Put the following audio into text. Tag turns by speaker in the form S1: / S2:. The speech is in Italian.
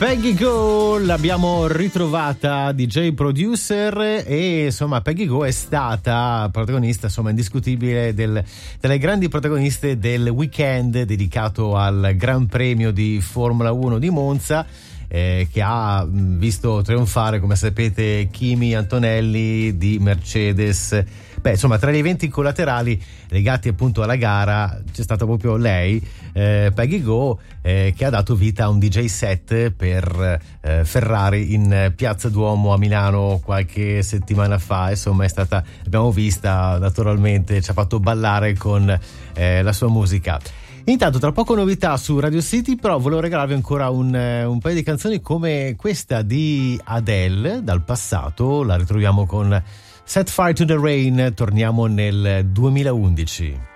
S1: Peggy Go l'abbiamo ritrovata DJ producer e insomma Peggy Go è stata protagonista insomma indiscutibile delle grandi protagoniste del weekend dedicato al Gran Premio di Formula 1 di Monza, che ha visto trionfare, come sapete, Kimi Antonelli di Mercedes. Insomma, tra gli eventi collaterali legati appunto alla gara c'è stata proprio lei, Peggy Go, che ha dato vita a un DJ set per Ferrari in Piazza Duomo a Milano qualche settimana fa. Insomma, l'abbiamo vista naturalmente, ci ha fatto ballare con la sua musica. Intanto tra poco novità su Radio City, però volevo regalarvi ancora un paio di canzoni come questa di Adele dal passato. La ritroviamo con Set Fire to the Rain, torniamo nel 2011.